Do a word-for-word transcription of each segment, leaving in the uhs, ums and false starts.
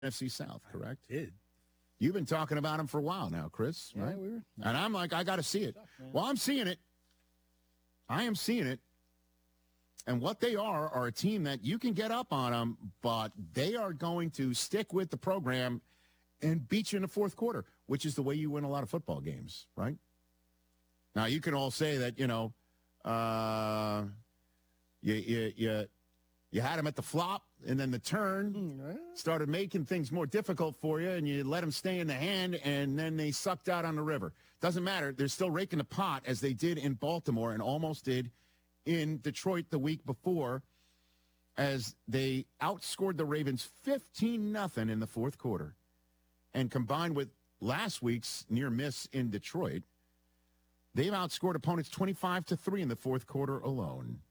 N F C South, correct? I did. You've been talking about him for a while now, Chris, Yeah, right? we were. And I'm like, I got to see it. Well, I'm seeing it. I am seeing it. And what they are are a team that you can get up on them, but they are going to stick with the program and beat you in the fourth quarter, which is the way you win a lot of football games, right? Now, you can all say that, you know, uh, you, you, you, you had them at the flop, and then the turn started making things more difficult for you, and you let them stay in the hand, and then they sucked out on the river. Doesn't matter. They're still raking the pot, as they did in Baltimore and almost did in Detroit the week before, as they outscored the Ravens fifteen nothing in the fourth quarter. And combined with last week's near miss in Detroit, they've outscored opponents twenty-five to three in the fourth quarter alone.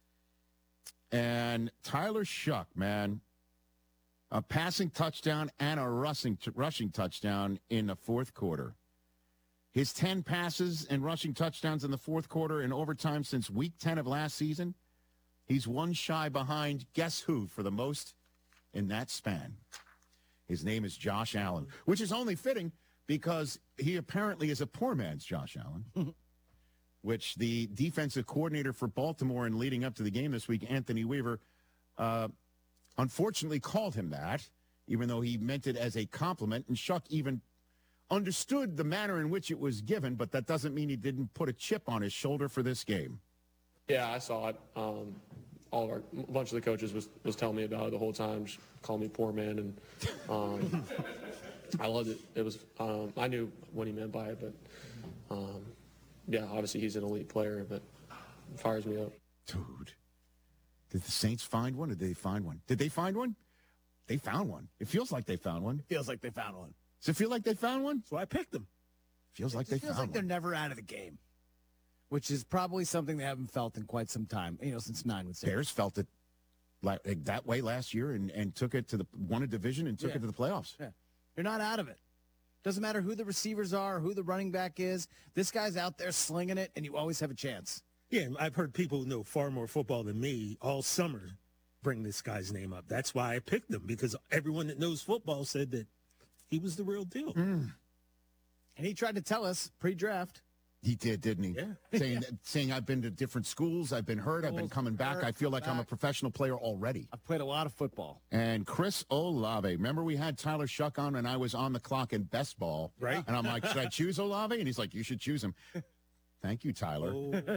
And Tyler Shuck, man, a passing touchdown and a rushing rushing touchdown in the fourth quarter. His ten passes and rushing touchdowns in the fourth quarter in overtime since week ten of last season. He's one shy behind guess who for the most in that span. His name is Josh Allen, which is only fitting because he apparently is a poor man's Josh Allen, which the defensive coordinator for Baltimore and leading up to the game this week, Anthony Weaver, uh, unfortunately called him that, even though he meant it as a compliment. And Shuck even understood the manner in which it was given, but that doesn't mean he didn't put a chip on his shoulder for this game. Yeah, I saw it. Um, all of our, a bunch of the coaches was, was telling me about it the whole time, just calling me poor man, and um, I loved it. It was um, I knew what he meant by it, but um, yeah, obviously he's an elite player, but it fires me up. Dude, did the Saints find one, or did they find one? Did they find one? They found one. It feels like they found one. Feels like they found one. Does it feel like they found one? So I picked them. Feels like It they feels found like they're one. never out of the game, which is probably something they haven't felt in quite some time. You know, since nine would say. Bears felt it like that way last year and, and took it to the won a division and took Yeah. it to the playoffs. Yeah. You're not out of it. Doesn't matter who the receivers are, who the running back is. This guy's out there slinging it, and you always have a chance. Yeah, and I've heard people who know far more football than me all summer bring this guy's name up. That's why I picked him, because everyone that knows football said that he was the real deal. Mm. And he tried to tell us pre-draft. He did, didn't he? Yeah. Saying, saying I've been to different schools, I've been hurt, I've been Schools, coming back. hurt, I feel like I'm a back. professional player already. I've played a lot of football. And Chris Olave, remember we had Tyler Shuck on and I was on the clock in best ball. Right. And I'm like, should I choose Olave? And he's like, you should choose him. Thank you, Tyler.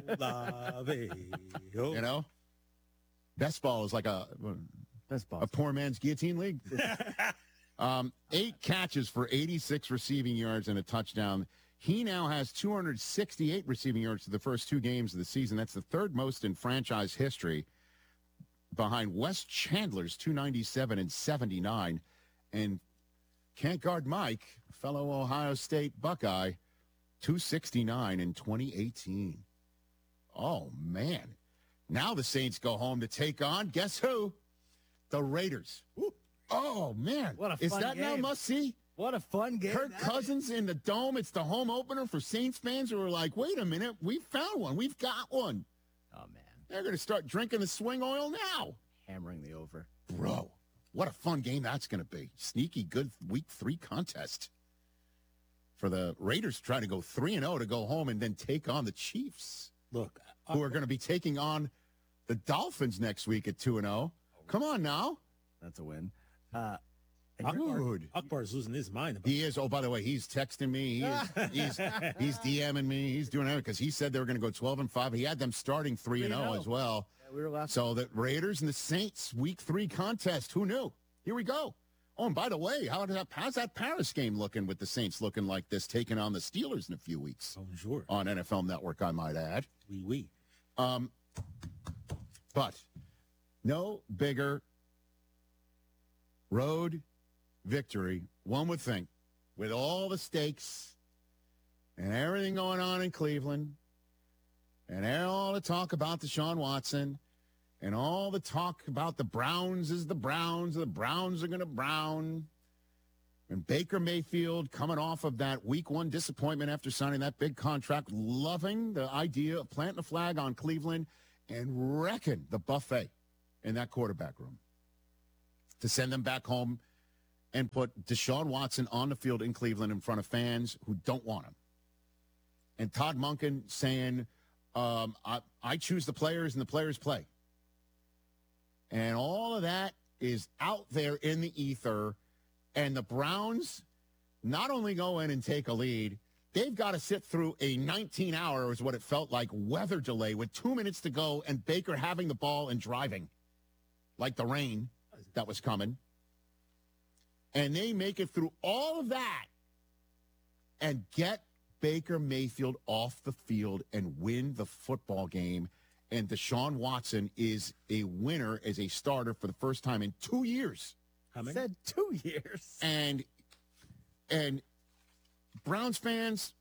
Olave. Oh. You know? Best ball is like a, Best ball. a poor man's guillotine league. um, eight catches for eighty-six receiving yards and a touchdown. He now has two hundred sixty-eight receiving yards to the first two games of the season. That's the third most in franchise history, behind Wes Chandler's two ninety-seven and seventy-nine. And can't guard Mike, fellow Ohio State Buckeye, two sixty-nine in twenty eighteen. Oh, man. Now the Saints go home to take on, guess who? The Raiders. Woo. Oh, man. What a Is fun that now game. must-see? What a fun game. Kirk that Cousins in the Dome. It's the home opener for Saints fans who are like, wait a minute, we found one. We've got one. is. Oh, man. They're going to start drinking the swing oil now. Hammering the over. Bro, what a fun game that's going to be. Sneaky good week three contest for the Raiders trying to go three and oh to go home and then take on the Chiefs, Look, who are going to be taking on the Dolphins next week at two and oh. Come on now. That's a win. Uh, Dude. Akbar's losing his mind about He is. Oh, by the way, he's texting me. He is, he's he's DMing me. He's doing everything because he said they were going to go twelve and five. He had them starting three and zero as well. Yeah, we were last. So the Raiders and the Saints week three contest. Who knew? Here we go. Oh, and by the way, how did that, how's that Paris game looking with the Saints looking like this, taking on the Steelers in a few weeks Bonjour. on N F L Network? I might add. Oui, oui. But no bigger road victory, one would think, with all the stakes and everything going on in Cleveland and all the talk about Deshaun Watson and all the talk about the Browns is the Browns, the Browns are going to Brown. And Baker Mayfield coming off of that week one disappointment after signing that big contract, loving the idea of planting a flag on Cleveland and wrecking the buffet in that quarterback room to send them back home and put Deshaun Watson on the field in Cleveland in front of fans who don't want him. And Todd Monken saying, um, I, I choose the players and the players play. And all of that is out there in the ether. And the Browns not only go in and take a lead, they've got to sit through a nineteen hour, is what it felt like, weather delay with two minutes to go and Baker having the ball and driving like the rain that was coming. And they make it through all of that and get Baker Mayfield off the field and win the football game. And Deshaun Watson is a winner as a starter for the first time in two years. How many? Said two years. And and Browns fans,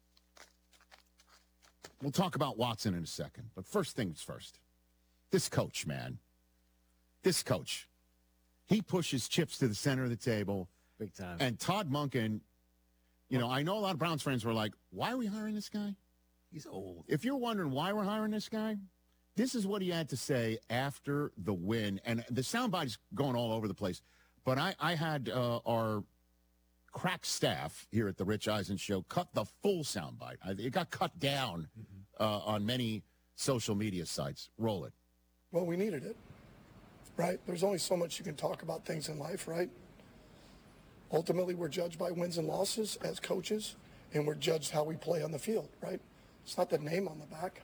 we'll talk about Watson in a second. But first things first. This coach, man. This coach. He pushes chips to the center of the table. Big time. And Todd Monken, you know, I know a lot of Browns fans were like, why are we hiring this guy? He's old. If you're wondering why we're hiring this guy, this is what he had to say after the win. And the soundbite is going all over the place. But I, I had uh, our crack staff here at the Rich Eisen Show cut the full soundbite. It got cut down uh, on many social media sites. Roll it. Well, we needed it, right? There's only so much you can talk about things in life, right? Ultimately, we're judged by wins and losses as coaches, and we're judged how we play on the field, right? It's not the name on the back.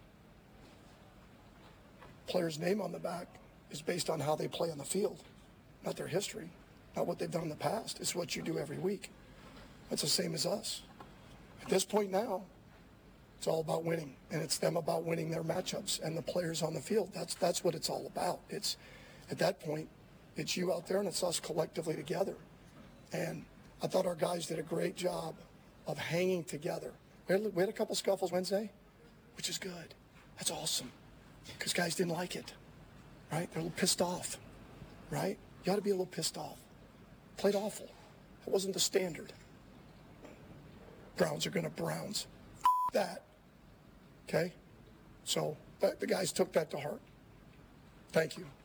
Player's name on the back is based on how they play on the field, not their history, not what they've done in the past. It's what you do every week. That's the same as us. At this point now, it's all about winning, and it's them about winning their matchups and the players on the field. That's that's what it's all about. It's at that point, it's you out there and it's us collectively together. And I thought our guys did a great job of hanging together. We had, we had a couple scuffles Wednesday, which is good. That's awesome, because guys didn't like it, right? They're a little pissed off, right? You ought to be a little pissed off. Played awful. That wasn't the standard. Browns are going to Browns. F- that. Okay? So the, the guys took that to heart. Thank you.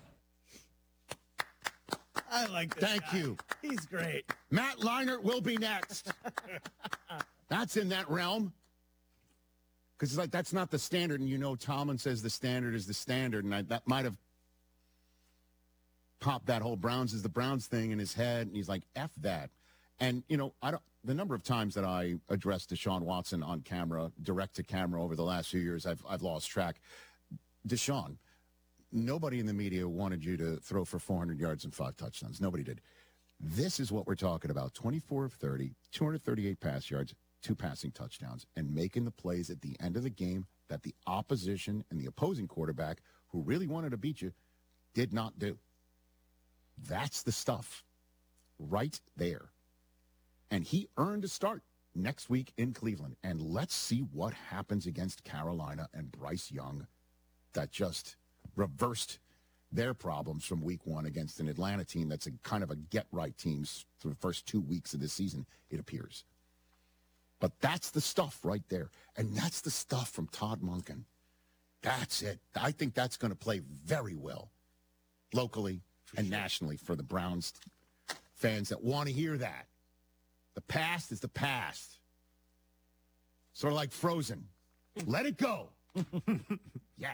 I like this Thank guy. you. He's great. Matt Leinart will be next. That's in that realm. Because it's like, that's not the standard. And you know, Tomlin says the standard is the standard. And I, that might have popped that whole Browns is the Browns thing in his head. And he's like, F that. And, you know, I don't, the number of times that I addressed Deshaun Watson on camera, direct to camera over the last few years, I've, I've lost track. Deshaun, nobody in the media wanted you to throw for four hundred yards and five touchdowns. Nobody did. This is what we're talking about. twenty-four of thirty, two hundred thirty-eight pass yards, two passing touchdowns, and making the plays at the end of the game that the opposition and the opposing quarterback, who really wanted to beat you, did not do. That's the stuff right there. And he earned a start next week in Cleveland. And let's see what happens against Carolina and Bryce Young that just reversed their problems from week one against an Atlanta team that's a kind of a get-right team for the first two weeks of this season, it appears. But that's the stuff right there. And that's the stuff from Todd Monken. That's it. I think that's going to play very well locally and nationally for the Browns fans that want to hear that. The past is the past. Sort of like Frozen. Let it go. Yeah.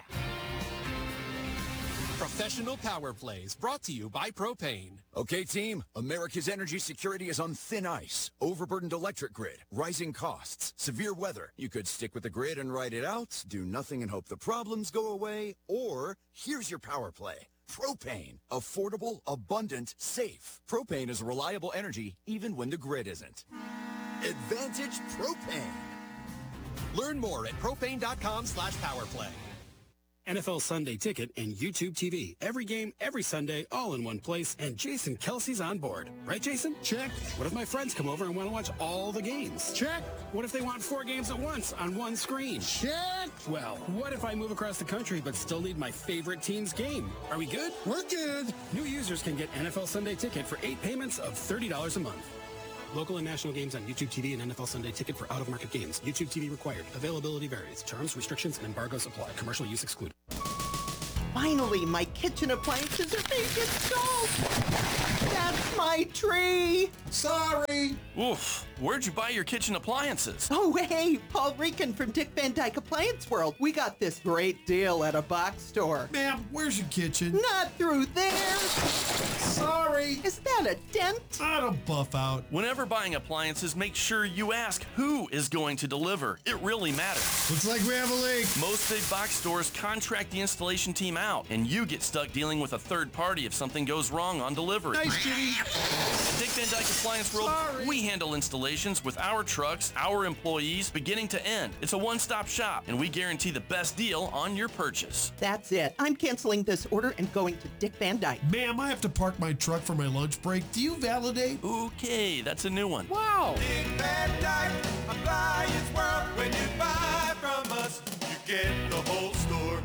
Professional Power Plays brought to you by Propane. Okay, team, America's energy security is on thin ice. Overburdened electric grid, rising costs, severe weather. You could stick with the grid and ride it out, do nothing and hope the problems go away, or here's your power play. Propane. Affordable, abundant, safe. Propane is reliable energy even when the grid isn't. Advantage Propane. Learn more at propane.com slash powerplay. N F L Sunday Ticket and YouTube T V. Every game, every Sunday, all in one place, and Jason Kelsey's on board. Right, Jason? Check. What if my friends come over and want to watch all the games? Check. What if they want four games at once on one screen? Check. Well, what if I move across the country but still need my favorite team's game? Are we good? We're good. New users can get N F L Sunday Ticket for eight payments of thirty dollars a month. Local and national games on YouTube T V and N F L Sunday Ticket for out-of-market games. YouTube T V required. Availability varies. Terms, restrictions, and embargoes apply. Commercial use excluded. Finally, my kitchen appliances are being installed. That's my tree. Sorry. Oof. Where'd you buy your kitchen appliances? Oh, hey, Paul Rican from Dick Van Dyke Appliance World. We got this great deal at a box store. Ma'am, where's your kitchen? Not through there. Sorry. Is that a dent? I don't buff out. Whenever buying appliances, make sure you ask who is going to deliver. It really matters. Looks like we have a leak. Most big box stores contract the installation team out, and you get stuck dealing with a third party if something goes wrong on delivery. Nice, Jimmy. Dick Van Dyke Appliance World, Sorry. We handle installations with our trucks, our employees, beginning to end. It's a one-stop shop, and we guarantee the best deal on your purchase. That's it. I'm canceling this order and going to Dick Van Dyke. Ma'am, I have to park my truck for my lunch break. Do you validate? Okay, that's a new one. Wow. Dick Van Dyke Appliance World. When you buy from us, you get the whole store.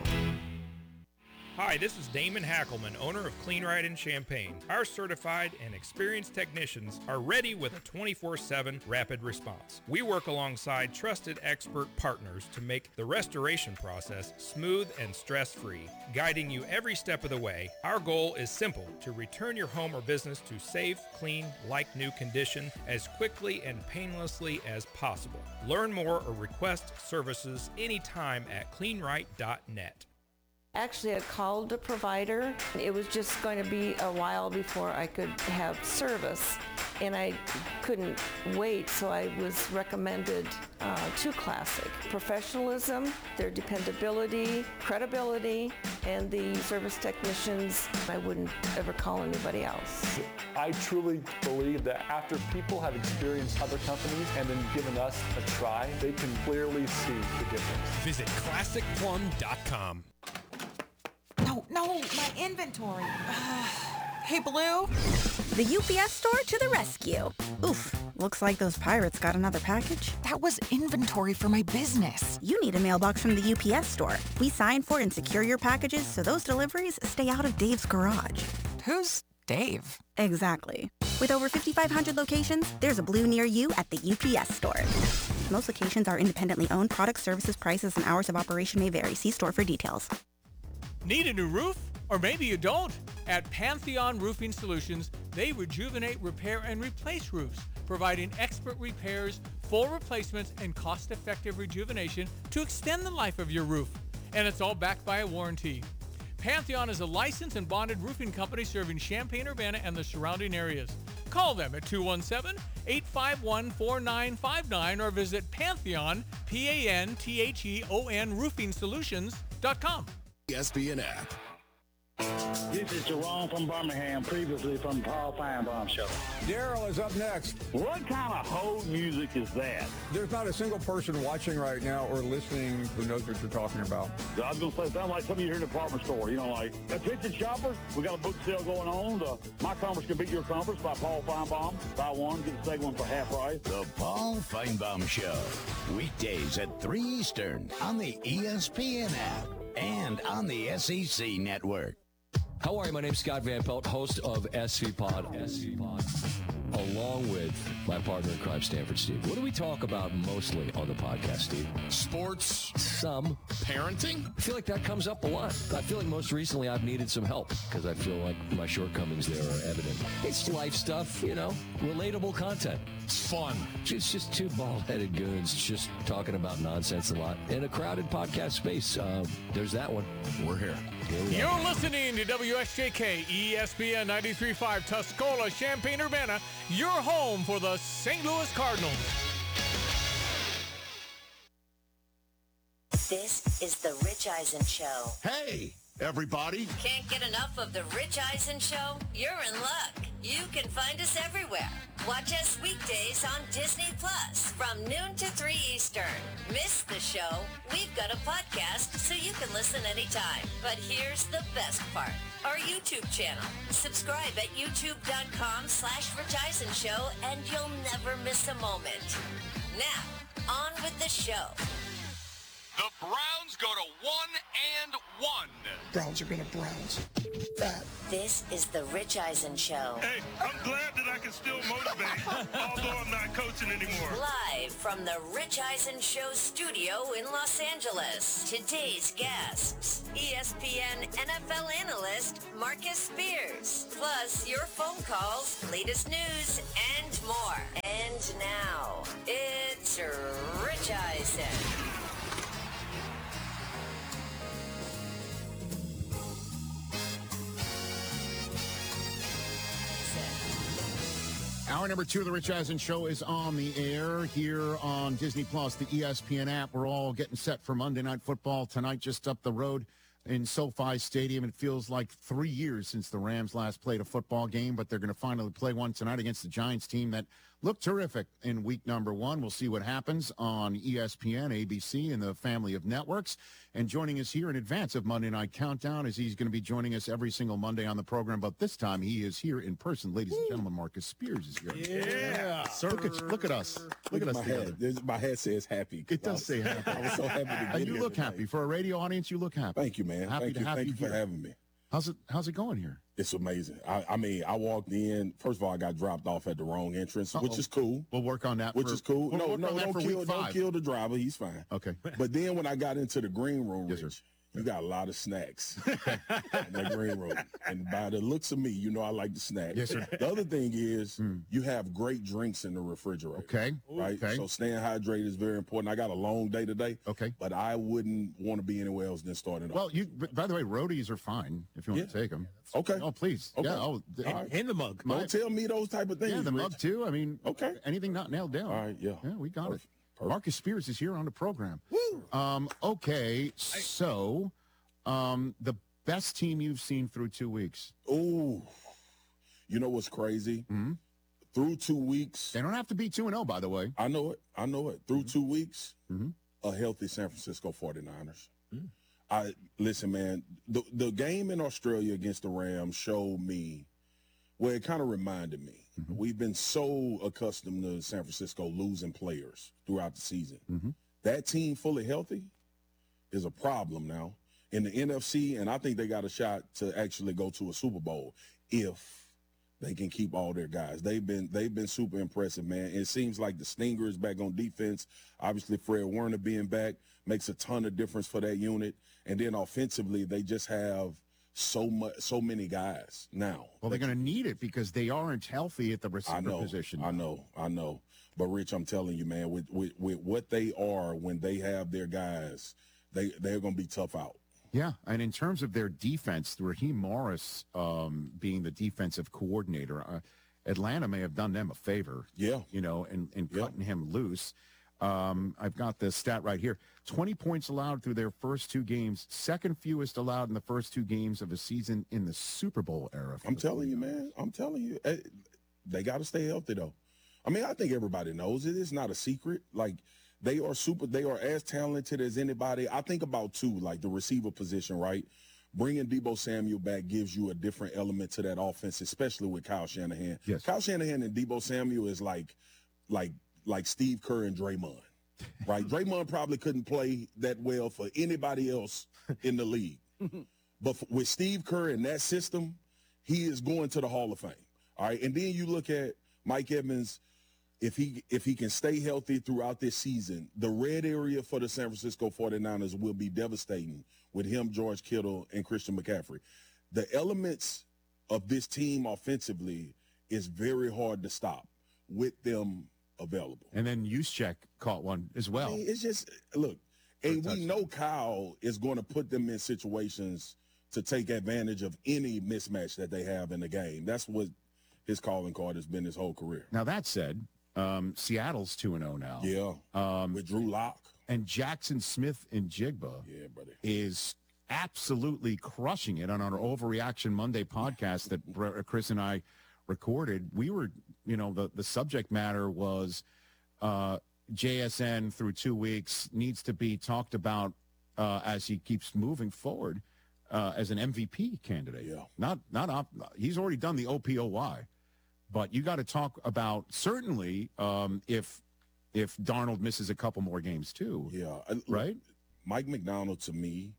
Hi, this is Damon Hackelman, owner of Clean Right in Champaign. Our certified and experienced technicians are ready with a twenty-four seven rapid response. We work alongside trusted expert partners to make the restoration process smooth and stress-free, guiding you every step of the way. Our goal is simple, to return your home or business to safe, clean, like-new condition as quickly and painlessly as possible. Learn more or request services anytime at clean right dot net. Actually, I called the provider. It was just going to be a while before I could have service, and I couldn't wait, so I was recommended uh, to Classic. Professionalism, their dependability, credibility, and the service technicians, I wouldn't ever call anybody else. I truly believe that after people have experienced other companies and then given us a try, they can clearly see the difference. Visit classic plum dot com. No, no, my inventory. Uh, hey, Blue? The U P S store to the rescue. Oof, looks like those pirates got another package. That was inventory for my business. You need a mailbox from the U P S store. We sign for and secure your packages so those deliveries stay out of Dave's garage. Who's Dave? Exactly. With over fifty-five hundred locations, there's a Blue near you at the U P S store. Most locations are independently owned. Products, services, prices, and hours of operation may vary. See store for details. Need a new roof? Or maybe you don't. At Pantheon Roofing Solutions, they rejuvenate, repair, and replace roofs, providing expert repairs, full replacements, and cost-effective rejuvenation to extend the life of your roof. And it's all backed by a warranty. Pantheon is a licensed and bonded roofing company serving Champaign-Urbana and the surrounding areas. Call them at two one seven, eight five one, four nine five nine or visit Pantheon, P A N T H E O N roofing solutions dot com. E S P N app. This is Jerome from Birmingham, previously from the Paul Feinbaum Show. Daryl is up next. What kind of hold music is that? There's not a single person watching right now or listening who knows what you're talking about. I was going to say, it sounds like some of you here in the department store. You know, like, attention shoppers, we got a book sale going on. The My Conference Can Beat Your Conference by Paul Feinbaum. Buy one, get the second one for half price. The Paul Feinbaum Show. Weekdays at three Eastern on the E S P N app and on the S E C network. How are you? My name's Scott Van Pelt, host of S V Pod, S V Pod, along with my partner in crime, Stanford Steve. What do we talk about mostly on the podcast, Steve? Sports. Some. Parenting. I feel like that comes up a lot. I feel like most recently I've needed some help because I feel like my shortcomings there are evident. It's life stuff, you know, relatable content. It's fun. It's just two bald-headed goons just talking about nonsense a lot. In a crowded podcast space, uh, there's that one. We're here. here we You're are. listening to W S J K E S P N ninety-three point five Tuscola, Champaign-Urbana, your home for the Saint Louis Cardinals. This is the Rich Eisen Show. Hey, everybody. Can't get enough of the Rich Eisen Show? You're in luck. You can find us everywhere. Watch us weekdays on Disney Plus from noon to three Eastern. Miss the show? We've got a podcast so you can listen anytime. But here's the best part. Our YouTube channel. Subscribe at youtube.com slash Rich Eisen Show and you'll never miss a moment. Now, on with the show. The Browns go to one and one. Browns are going to Browns. That. This is the Rich Eisen Show. Hey, I'm glad that I can still motivate, although I'm not coaching anymore. Live from the Rich Eisen Show studio in Los Angeles. Today's guests, E S P N N F L analyst Marcus Spears. Plus your phone calls, latest news, and more. And now, it's Rich Eisen. Hour number two of the Rich Eisen Show is on the air here on Disney Plus, the E S P N app. We're all getting set for Monday Night Football tonight, just up the road in SoFi Stadium. It feels like three years since the Rams last played a football game, but they're going to finally play one tonight against the Giants team that looked terrific in week number one. We'll see what happens on E S P N, A B C, and the family of networks. And joining us here in advance of Monday Night Countdown is he's going to be joining us every single Monday on the program, but this time he is here in person. Ladies and gentlemen, Marcus Spears is here. Yeah. Sir. Look at, look at us. Look, Look at at us my together. head. There's, my head says happy. It does say happy. I was so happy to get And you here look tonight. happy. For a radio audience, you look happy. Thank you, man. Happy Thank to you. have Thank you you for here. having me. How's it, how's it going here? It's amazing. I, I mean, I walked in. First of all, I got dropped off at the wrong entrance, Uh-oh. which is cool. We'll work on that. Which for, is cool. We'll no, work no, on that don't for kill, week don't five. kill the driver. He's fine. Okay. But then when I got into the green room, Rich, yes, you got a lot of snacks in that green room. And by the looks of me, you know I like the snack. Yes, sir. The other thing is mm. you have great drinks in the refrigerator. Okay. Right? Okay. So staying hydrated is very important. I got a long day today. Okay. But I wouldn't want to be anywhere else than starting off. Well, you. By the way, roadies are fine if you want Yeah. to take them. Okay. Oh, please. Okay. Yeah. Oh, the, All right. And the mug. My- Don't tell me those type of things. yeah, the Rich. mug too. I mean, Okay. anything not nailed down. All right, yeah. Yeah, we got Perfect. it. Perfect. Marcus Spears is here on the program. Woo! Um, okay, so um, the best team you've seen through two weeks. Ooh. You know what's crazy? Mm-hmm. Through two weeks. They don't have to be two and oh, by the way. I know it. I know it. Through two weeks, Mm-hmm. a healthy San Francisco forty-niners. Mm. I listen, man, the the game in Australia against the Rams showed me, well, it kind of reminded me. Mm-hmm. We've been so accustomed to San Francisco losing players throughout the season. Mm-hmm. That team fully healthy is a problem now in the N F C, and I think they got a shot to actually go to a Super Bowl if they can keep all their guys. They've been they've been super impressive, man. It seems like the Stinger is back on defense. Obviously, Fred Warner being back makes a ton of difference for that unit. And then offensively, they just have so much, so many guys now. Well, they're going to need it because they aren't healthy at the receiver I know, position. I know, I know. But Rich, I'm telling you, man, with with, with what they are when they have their guys, they they're going to be tough out. Yeah, and in terms of their defense, Raheem Morris um, being the defensive coordinator, uh, Atlanta may have done them a favor. Yeah. You know, and, and Yeah. cutting him loose. Um, I've got the stat right here. twenty points allowed through their first two games, second fewest allowed in the first two games of a season in the Super Bowl era. I'm telling you, man. I'm telling you. eh, They got to stay healthy, though. I mean, I think everybody knows it. It's not a secret. Like, they are super. They are as talented as anybody. I think about, too, like the receiver position, right? Bringing Deebo Samuel back gives you a different element to that offense, especially with Kyle Shanahan. Yes. Kyle Shanahan and Deebo Samuel is like, like, like Steve Kerr and Draymond, right? Draymond probably couldn't play that well for anybody else in the league. But f- with Steve Kerr in that system, he is going to the Hall of Fame. All right. And then you look at Mike Evans. If he if he can stay healthy throughout this season, the red area for the San Francisco forty-niners will be devastating with him, George Kittle, and Christian McCaffrey. The elements of this team offensively is very hard to stop with them available. And then Juszczyk caught one as well. I mean, it's just, look, and we know Kyle is going to put them in situations to take advantage of any mismatch that they have in the game. That's what his calling card has been his whole career. Now, that said, um, Seattle's two and oh now. Yeah, Um, with Drew Lock. and Jackson Smith and Jigba Yeah, buddy. is absolutely crushing it on our Overreaction Monday podcast that Br- Chris and I recorded. We were, you know, the, the subject matter was uh, J S N through two weeks needs to be talked about uh, as he keeps moving forward uh, as an M V P candidate. Yeah. Not, not op- he's already done the O P O Y, but you got to talk about certainly um, if if Darnold misses a couple more games too. Yeah. I- look, Right? Mike Macdonald, to me,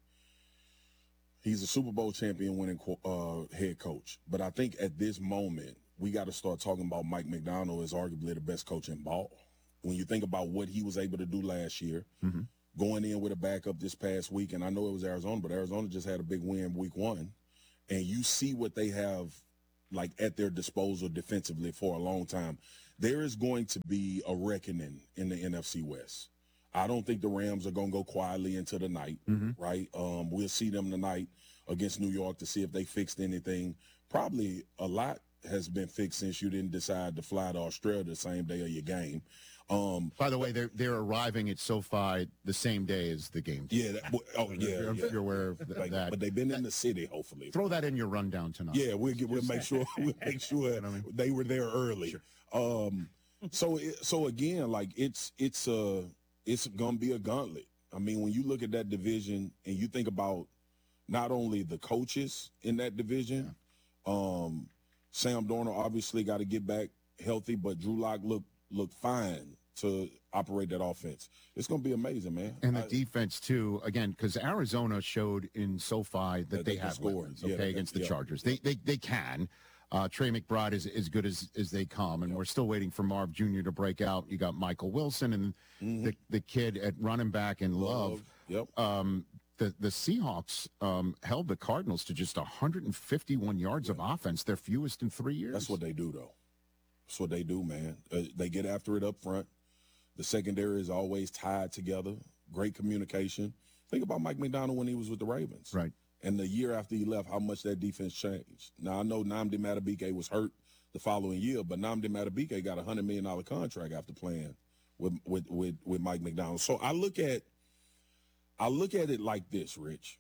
he's a Super Bowl champion winning uh, head coach. But I think at this moment, we got to start talking about Mike Macdonald as arguably the best coach in ball. When you think about what he was able to do last year, mm-hmm. going in with a backup this past week, and I know it was Arizona, but Arizona just had a big win week one, and you see what they have like at their disposal defensively for a long time. There is going to be a reckoning in the N F C West. I don't think the Rams are going to go quietly into the night, mm-hmm. right? Um, we'll see them tonight against New York to see if they fixed anything. Probably a lot has been fixed since you didn't decide to fly to Australia the same day of your game. Um, By the way, they're they're arriving at SoFi the same day as the game. Yeah. That, oh, yeah. I'm yeah. you're aware of th- like, that. But they've been in the city, hopefully. Throw that in your rundown tonight. Yeah, we'll get, we'll make sure we'll make sure you know I mean? they were there early. Sure. Um, so it, so again, like it's it's uh it's gonna be a gauntlet. I mean, when you look at that division and you think about not only the coaches in that division, yeah. um, Sam Darnold obviously got to get back healthy, but Drew Lock looked looked fine to operate that offense. It's going to be amazing, man. And the I, defense, too, again, because Arizona showed in SoFi that, that they, they have score weapons, yeah, okay, they, against the yeah, Chargers. Yeah. They, they they can. Uh, Trey McBride is as good as, as they come, and yeah. we're still waiting for Marv Junior to break out. You got Michael Wilson and mm-hmm. the, the kid at running back in Love. Love. Yep. Um, the, the Seahawks um, held the Cardinals to just one hundred fifty-one yards yeah. of offense, their fewest in three years. That's what they do, though. That's what they do, man. Uh, they get after it up front. The secondary is always tied together. Great communication. Think about Mike Macdonald when he was with the Ravens. Right. And the year after he left, how much that defense changed. Now, I know Nnamdi Madubuike was hurt the following year, but Nnamdi Madubuike got a one hundred million dollars contract after playing with, with, with, with Mike Macdonald. So I look at I look at it like this, Rich.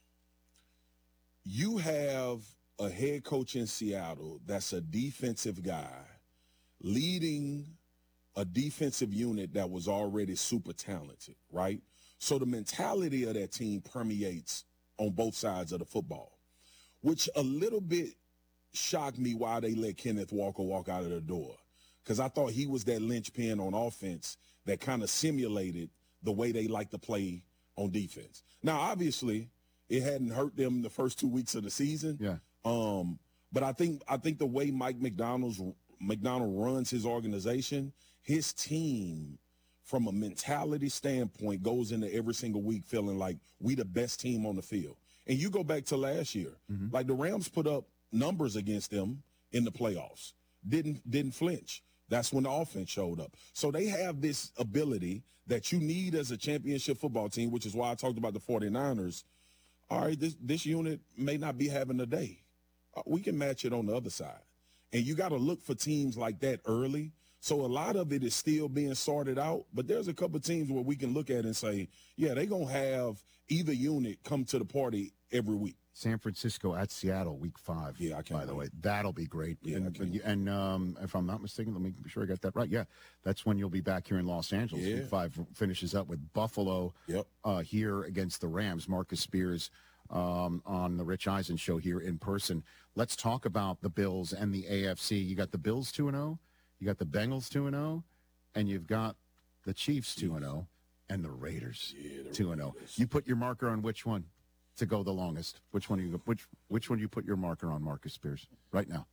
You have a head coach in Seattle that's a defensive guy leading a defensive unit that was already super talented, right? So the mentality of that team permeates on both sides of the football, which a little bit shocked me why they let Kenneth Walker walk out of the door, because I thought he was that linchpin on offense that kind of simulated the way they like to play on defense. Now, obviously, it hadn't hurt them the first two weeks of the season. Yeah. Um, but I think I think the way Mike McDonald's McDonald runs his organization, his team, from a mentality standpoint, goes into every single week feeling like we the best team on the field. And you go back to last year, mm-hmm. like the Rams put up numbers against them in the playoffs, didn't didn't flinch. That's when the offense showed up. So they have this ability that you need as a championship football team, which is why I talked about the 49ers. All right, this, this unit may not be having a day. Uh, we can match it on the other side. And you got to look for teams like that early. So a lot of it is still being sorted out, but there's a couple of teams where we can look at and say, yeah, they're going to have either unit come to the party every week. San Francisco at Seattle, week five. Yeah, I can't By the wait. way, that'll be great. Yeah, and I can't wait. and um, if I'm not mistaken, let me be sure I got that right. Yeah, that's when you'll be back here in Los Angeles. Yeah. Week five finishes up with Buffalo Yep. uh, here against the Rams. Marcus Spears um, on the Rich Eisen show here in person. Let's talk about the Bills and the A F C. You got the Bills two and oh, you got the Bengals two and oh, and you've got the Chiefs two and oh, and the Raiders two and oh. You put your marker on which one to go the longest? Which one do you which which one do you put your marker on, Marcus Spears, right now?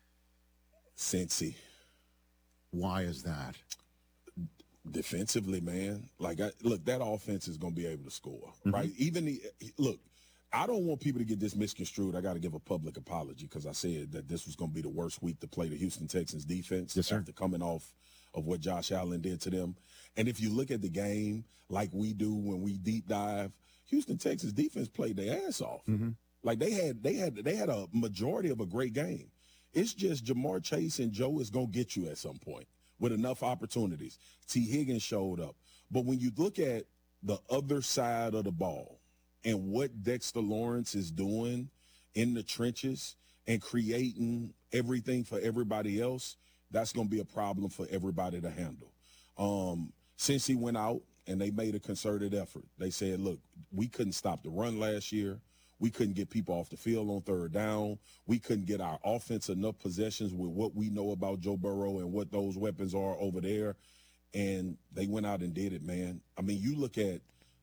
Cincy. Why is that? Defensively, man. Like, I, look, that offense is going to be able to score, Mm-hmm. right? Even the look, I don't want people to get this misconstrued. I got to give a public apology because I said that this was going to be the worst week to play the Houston Texans defense Yes, sir. after coming off of what Josh Allen did to them. And if you look at the game like we do when we deep dive, Houston Texans defense played their ass off. Mm-hmm. Like they had, they had, they had a majority of a great game. It's just Jamar Chase and Joe is going to get you at some point with enough opportunities. T. Higgins showed up. But when you look at the other side of the ball and what Dexter Lawrence is doing in the trenches and creating everything for everybody else, that's going to be a problem for everybody to handle. Um, since he went out and they made a concerted effort, they said, look, we couldn't stop the run last year. We couldn't get people off the field on third down. We couldn't get our offense enough possessions with what we know about Joe Burrow and what those weapons are over there. And they went out and did it, man. I mean, you look at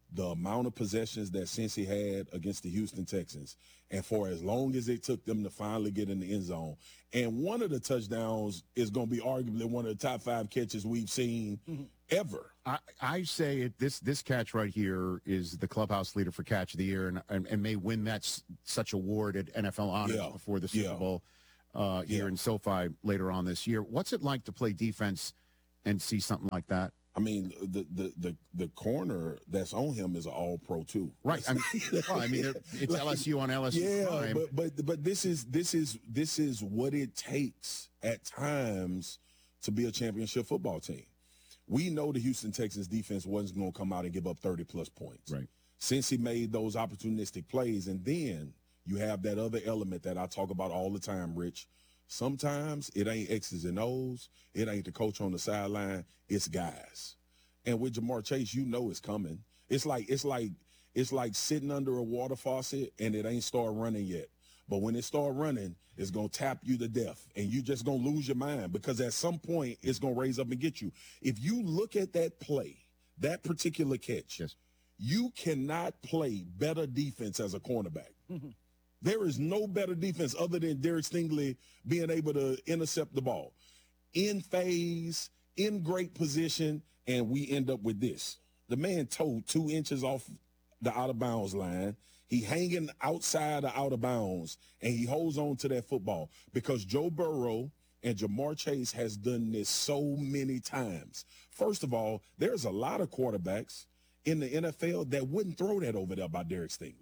the amount of possessions that Cincy had against the Houston Texans, and for as long as it took them to finally get in the end zone. And one of the touchdowns is going to be arguably one of the top five catches we've seen mm-hmm. ever. I, I say it, this this catch right here is the clubhouse leader for catch of the year, and and, and may win that s- such award at N F L Honors yeah. before the Super yeah. Bowl uh, here yeah. in SoFi later on this year. What's it like to play defense and see something like that? I mean, the the the, the corner that's on him is an all-pro too. Right. I mean, well, I mean it's L S U on L S U. Yeah, time. but but but this is this is this is what it takes at times to be a championship football team. We know the Houston Texans defense wasn't going to come out and give up thirty plus points. Right. Since he made those opportunistic plays, and then you have that other element that I talk about all the time, Rich. Sometimes it ain't X's and O's. It ain't the coach on the sideline. It's guys. And with Jamar Chase, you know it's coming. It's like it's like it's like sitting under a water faucet and it ain't start running yet. But when it start running, it's gonna tap you to death, and you just gonna lose your mind because at some point it's gonna raise up and get you. If you look at that play, that particular catch, yes. you cannot play better defense as a cornerback. Mm-hmm. There is no better defense other than Derek Stingley being able to intercept the ball in phase, in great position, and we end up with this. The man towed two inches off the out-of-bounds line. He hanging outside the out of bounds, and he holds on to that football because Joe Burrow and Jamar Chase has done this so many times. First of all, there's a lot of quarterbacks in the N F L that wouldn't throw that over there by Derek Stingley.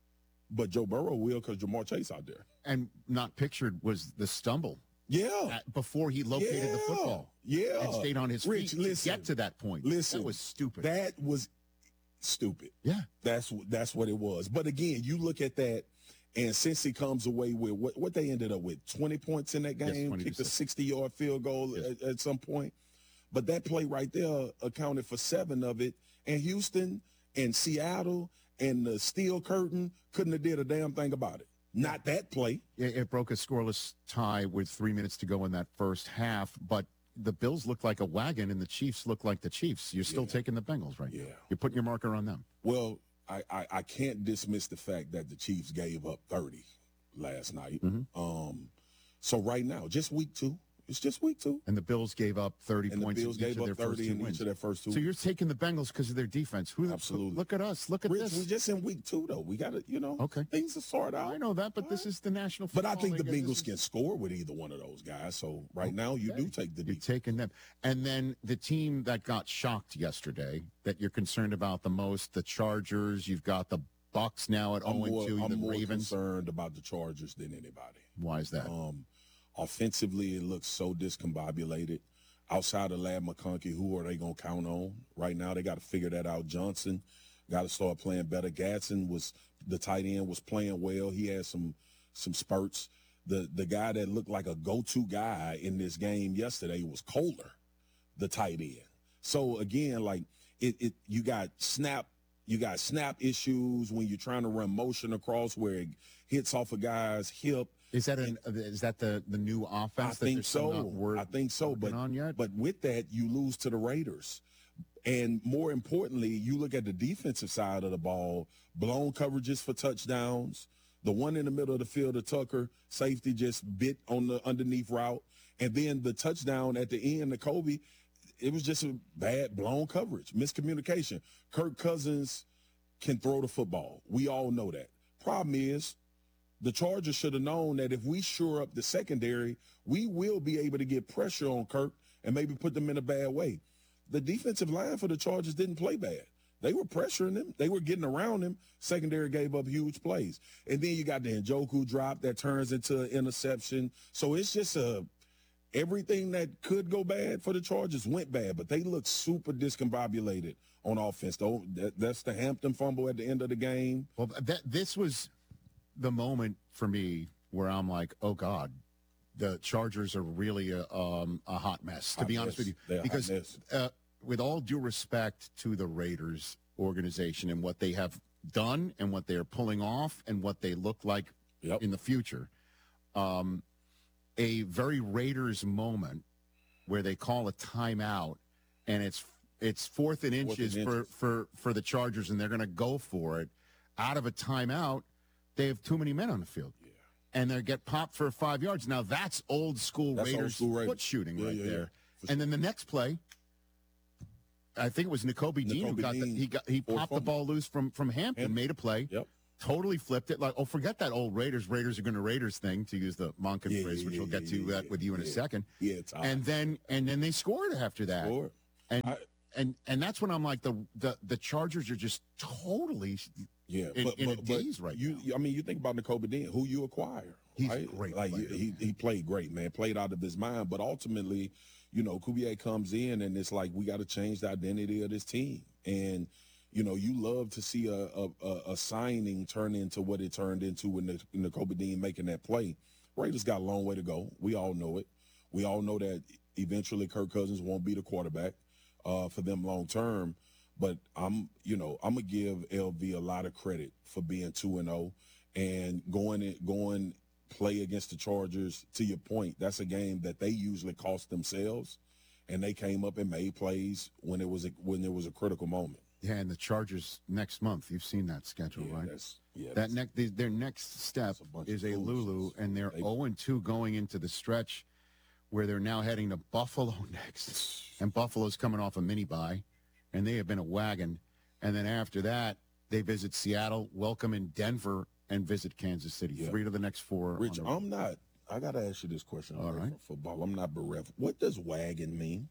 But Joe Burrow will because Jamar Chase out there. And not pictured was the stumble. Yeah. At, before he located yeah. the football. Yeah. And stayed on his Rich, feet listen, to get to that point. Listen. That was stupid. That was stupid. Yeah. That's that's what it was. But again, you look at that, and since he comes away with what, what they ended up with, twenty points in that game, yes, kicked a sixty-yard field goal yes. at, at some point. But that play right there accounted for seven of it. And Houston and Seattle and the Steel Curtain couldn't have did a damn thing about it. Not that play. It, it broke a scoreless tie with three minutes to go in that first half, but the Bills look like a wagon and the Chiefs look like the Chiefs. You're still yeah. taking the Bengals right yeah. now. You're putting your marker on them. Well, I, I, I can't dismiss the fact that the Chiefs gave up thirty last night. Mm-hmm. Um, so right now, just week two. It's just week two. And the Bills gave up thirty and points the Bills in each gave of their up thirty first two in wins. each of their first two. So you're taking the Bengals because of their defense. Who, Absolutely. Look at us. Look at Rich, this. we're just in week two, though. We got to, you know, okay. things are sorted out. I know that, but All this right. is the National But Football I think the League. Bengals is... can score with either one of those guys. So right okay. now you do take the You're defense. taking them. And then the team that got shocked yesterday that you're concerned about the most, the Chargers. You've got the Bucks now at I'm oh and two, more, the I'm more Ravens. concerned about the Chargers than anybody. Why is that? Um, offensively, it looks so discombobulated. Outside of Lad McConkey, who are they going to count on? Right now, they got to figure that out. Johnson got to start playing better. Gadsden was the tight end was playing well. He had some some spurts. The the guy that looked like a go-to guy in this game yesterday was Kohler, the tight end. So again, like it, it you got snap you got snap issues when you're trying to run motion across where it hits off a guy's hip. Is that an, is that the, the new offense? I that think so. I think so. But on yet? but with that, you lose to the Raiders, and more importantly, you look at the defensive side of the ball. Blown coverages for touchdowns. The one in the middle of the field of Tucker, safety just bit on the underneath route, and then the touchdown at the end of Kobe. It was just a bad blown coverage, miscommunication. Kirk Cousins can throw the football. We all know that. Problem is, the Chargers should have known that if we shore up the secondary, we will be able to get pressure on Kirk and maybe put them in a bad way. The defensive line for the Chargers didn't play bad. They were pressuring him. They were getting around him. Secondary gave up huge plays. And then you got the Njoku drop that turns into an interception. So it's just a everything that could go bad for the Chargers went bad, but they look super discombobulated on offense. Though that, that's the Hampton fumble at the end of the game. Well, that this was the moment for me where I'm like, oh God, the Chargers are really a, um, a hot mess, to hot be mess. honest with you. They're because hot mess. Uh, with all due respect to the Raiders organization and what they have done and what they're pulling off and what they look like yep. in the future, um, a very Raiders moment where they call a timeout and it's it's fourth and Fourth inches, and for, inches. for, for the Chargers, and they're going to go for it. Out of a timeout, they have too many men on the field. Yeah. And they get popped for five yards. Now, that's old school That's old Raiders school Raiders. foot shooting Yeah, right yeah, there. yeah. And then the next play, I think it was N'Kobe Dean who N'Kobe got the, Dean, he got he fourth popped the fumble. ball loose from from Hampton, Hampton. made a play. Yep. Totally flipped it. Like, oh, forget that old Raiders. Raiders are going to Raiders thing, to use the Monken Yeah, phrase, yeah, which yeah, we'll get yeah, to yeah, that with you in a yeah. second. Yeah, it's hot. And then and then they scored after that. Scored. And I- and and that's when I'm like, the the, the Chargers are just totally Yeah, in, but, in but, a but daze right you, now. I mean, you think about N'Kobe Dean, who you acquire. He's right? a great Like player, he, he played great, man. Played out of his mind, but ultimately, you know, Kubiak comes in and it's like we got to change the identity of this team. And you know, you love to see a a, a, a signing turn into what it turned into when the, N'Kobe Dean making that play. Raiders got a long way to go. We all know it. We all know that eventually Kirk Cousins won't be the quarterback uh, for them long term. But I'm, you know, I'm gonna give L V a lot of credit for being two and zero and going and going play against the Chargers. To your point, that's a game that they usually cost themselves, and they came up and made plays when it was a, when there was a critical moment. Yeah, and the Chargers next month. You've seen that schedule, Yeah, right? that's- yeah, that that's- next their next step bunch is of a Lulu, foolishness. and they're They- zero and two going into the stretch, where they're now heading to Buffalo next, and Buffalo's coming off a mini bye, and they have been a wagon. And then after that, they visit Seattle, welcome in Denver, and visit Kansas City. Yeah. Three to the next four. Rich, on the- I'm not. I gotta ask you this question. All right. For football, I'm not bereft. What does wagon mean?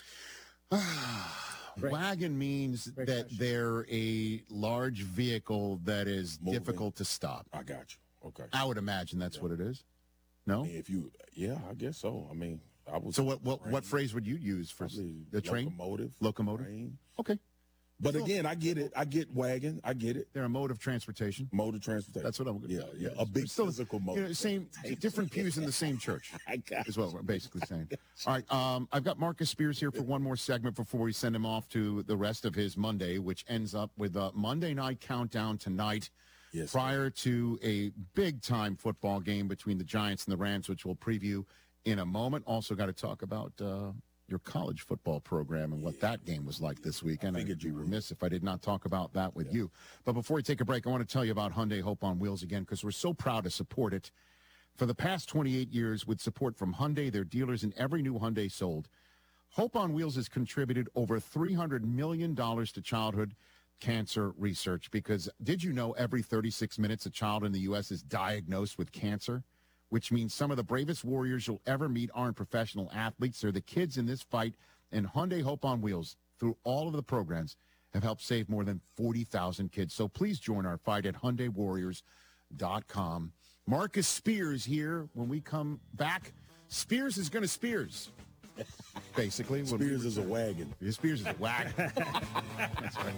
Wagon means Great that question. they're a large vehicle that is Moving. difficult to stop. I got you. Okay. I would imagine that's what it is. No? If you, yeah, I guess so. I mean, I was. So what what, what phrase would you use for s- Probably the train? locomotive, Locomotive. train. Okay. But So- again, I get it. I get wagon. I get it. They're a mode of transportation. Mode of transportation. That's what I'm going to Yeah, yeah. A big Still, physical mode. you know, same, different pews in the same church. I got is what we're basically saying. All right, um, I've got Marcus Spears here for one more segment before we send him off to the rest of his Monday, which ends up with a Monday night countdown tonight. Yes, prior to a big-time football game between the Giants and the Rams, which we'll preview in a moment. Also got to talk about uh, your college football program and what that game was like this weekend. I'd be remiss if I did not talk about that with you. But before we take a break, I want to tell you about Hyundai Hope on Wheels again, because we're so proud to support it. For the past twenty-eight years, with support from Hyundai, their dealers, and every new Hyundai sold, Hope on Wheels has contributed over three hundred million dollars to childhood cancer research, because did you know every thirty-six minutes a child in the U S is diagnosed with cancer? Which means some of the bravest warriors you'll ever meet aren't professional athletes. They're the kids in this fight. And Hyundai Hope on Wheels, through all of the programs, have helped save more than forty thousand kids. So please join our fight at Hyundai Warriors dot com. Marcus Spears here. When we come back, Spears is going to Spears. Basically. when we- Spears is a wagon. Spears is a wagon. That's right.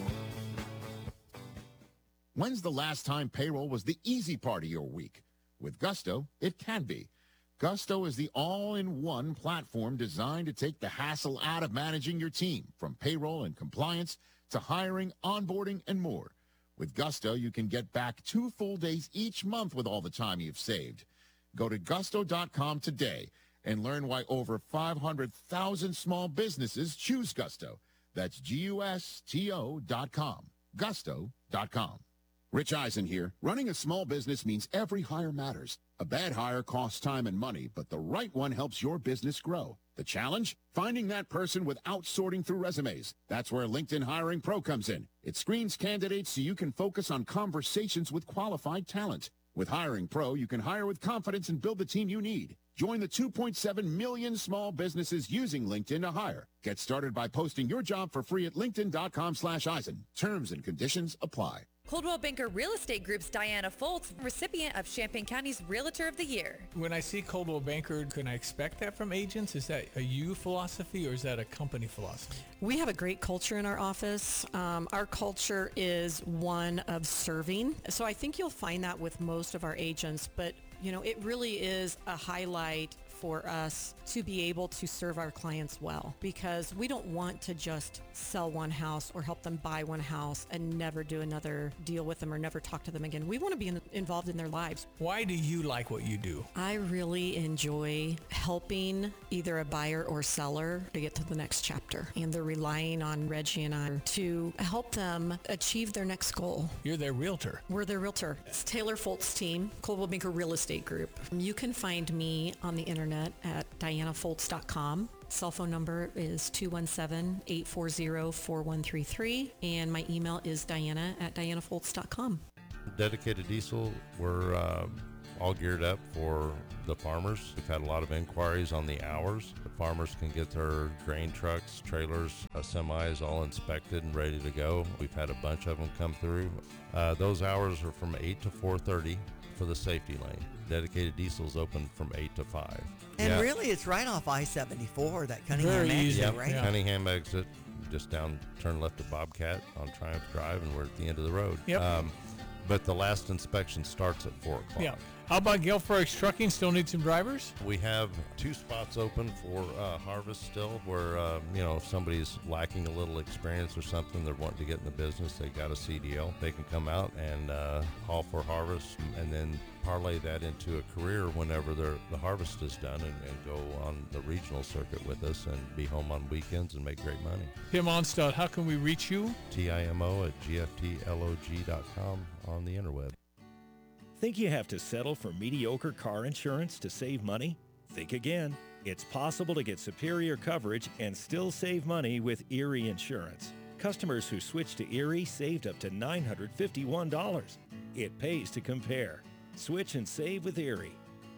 When's the last time payroll was the easy part of your week? With Gusto, it can be. Gusto is the all-in-one platform designed to take the hassle out of managing your team, from payroll and compliance to hiring, onboarding, and more. With Gusto, you can get back two full days each month with all the time you've saved. Go to gusto dot com today and learn why over five hundred thousand small businesses choose Gusto. That's G U S T O dot com. gusto dot com. Rich Eisen here. Running a small business means every hire matters. A bad hire costs time and money, but the right one helps your business grow. The challenge? Finding that person without sorting through resumes. That's where LinkedIn Hiring Pro comes in. It screens candidates so you can focus on conversations with qualified talent. With Hiring Pro, you can hire with confidence and build the team you need. Join the two point seven million small businesses using LinkedIn to hire. Get started by posting your job for free at linkedin dot com slash Eisen. Terms and conditions apply. Coldwell Banker Real Estate Group's Diana Foltz, recipient of Champaign County's Realtor of the Year. When I see Coldwell Banker, can I expect that from agents? Is that a you philosophy or is that a company philosophy? We have a great culture in our office. Um, our culture is one of serving. So I think you'll find that with most of our agents, but you know, it really is a highlight for us to be able to serve our clients well, because we don't want to just sell one house or help them buy one house and never do another deal with them or never talk to them again. We want to be in, involved in their lives. Why do you like what you do? I really enjoy helping either a buyer or seller to get to the next chapter, and they're relying on Reggie and I to help them achieve their next goal. You're their realtor. We're their realtor. It's Taylor Foltz team, Coldwell Banker Real Estate Group. You can find me on the internet at diana foltz dot com. Cell phone number is two one seven, eight four zero, four one three three, and my email is diana at diana foltz dot com. Dedicated Diesel, we're uh, all geared up for the farmers. We've had a lot of inquiries on the hours. The farmers can get their grain trucks, trailers, uh, semis all inspected and ready to go. We've had a bunch of them come through. Uh, those hours are from eight to four thirty for the safety lane. Dedicated Diesel's open from eight to five. And yeah. really, it's right off I seventy-four, that Cunningham Very exit, easy. Yep. right? Yeah. Cunningham exit, just down, turn left at Bobcat on Triumph Drive, and we're at the end of the road. Yep. Um, but the last inspection starts at four o'clock. Yeah. How about Gale Forks Trucking? Still need some drivers? We have two spots open for uh, harvest still, where uh, you know, if somebody's lacking a little experience or something, they're wanting to get in the business, they got a C D L, they can come out and uh, haul for harvest, and then parlay that into a career whenever the harvest is done, and, and go on the regional circuit with us and be home on weekends and make great money. Tim Onstad, how can we reach you? T I M O at G F T L O G dot com on the interweb. Think you have to settle for mediocre car insurance to save money? Think again. It's possible to get superior coverage and still save money with Erie Insurance. Customers who switched to Erie saved up to nine hundred fifty-one dollars. It pays to compare. Switch and save with Erie.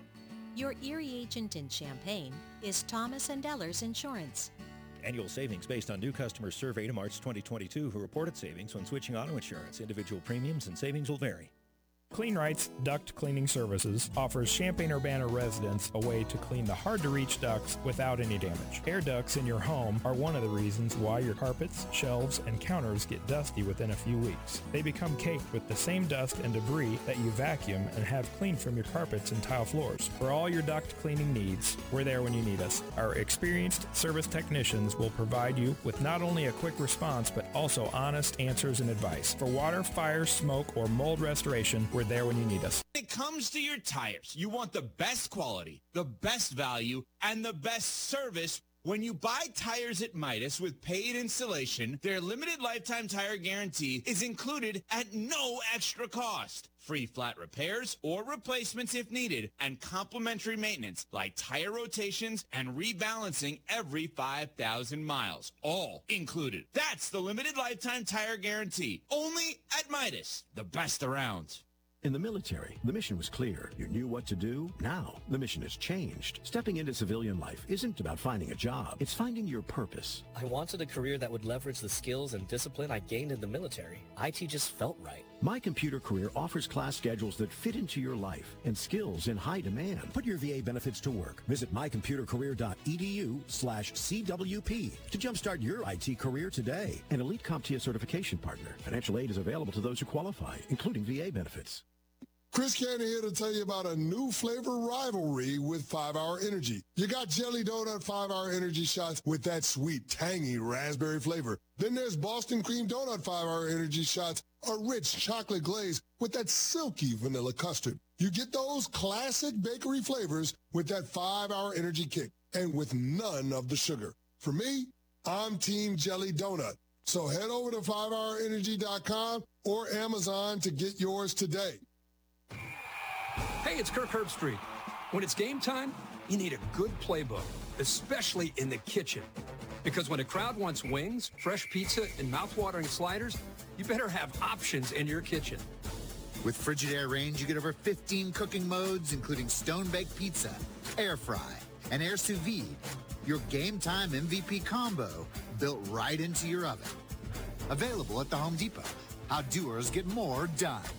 Your Erie agent in Champaign is Thomas and Ellers Insurance. Annual savings based on new customers surveyed in March twenty twenty-two who reported savings when switching auto insurance. Individual premiums and savings will vary. Clean Rights Duct Cleaning Services offers Champaign-Urbana residents a way to clean the hard-to-reach ducts without any damage. Air ducts in your home are one of the reasons why your carpets, shelves, and counters get dusty within a few weeks. They become caked with the same dust and debris that you vacuum and have cleaned from your carpets and tile floors. For all your duct cleaning needs, we're there when you need us. Our experienced service technicians will provide you with not only a quick response, but also honest answers and advice. For water, fire, smoke, or mold restoration, we're there when you need us. When it comes to your tires, you want the best quality, the best value, and the best service. When you buy tires at Midas with paid installation, their limited lifetime tire guarantee is included at no extra cost. Free flat repairs or replacements if needed, and complimentary maintenance like tire rotations and rebalancing every five thousand miles. All included. That's the limited lifetime tire guarantee. Only at Midas, the best around. In the military, the mission was clear. You knew what to do. Now, the mission has changed. Stepping into civilian life isn't about finding a job. It's finding your purpose. I wanted a career that would leverage the skills and discipline I gained in the military. I T just felt right. My Computer Career offers class schedules that fit into your life and skills in high demand. Put your V A benefits to work. Visit my computer career dot e d u slash C W P to jumpstart your I T career today. An elite CompTIA certification partner. Financial aid is available to those who qualify, including V A benefits. Chris Cannon here to tell you about a new flavor rivalry with five hour Energy. You got Jelly Donut five hour Energy shots with that sweet, tangy raspberry flavor. Then there's Boston Cream Donut five hour Energy shots, a rich chocolate glaze with that silky vanilla custard. You get those classic bakery flavors with that five hour Energy kick and with none of the sugar. For me, I'm Team Jelly Donut. So head over to five hour energy dot com or Amazon to get yours today. Hey, it's Kirk Herbstreit. When it's game time, you need a good playbook, especially in the kitchen. Because when a crowd wants wings, fresh pizza, and mouth-watering sliders, you better have options in your kitchen. With Frigidaire Range, you get over fifteen cooking modes, including stone-baked pizza, air fry, and air sous vide. Your game time M V P combo built right into your oven. Available at the Home Depot. How doers get more done.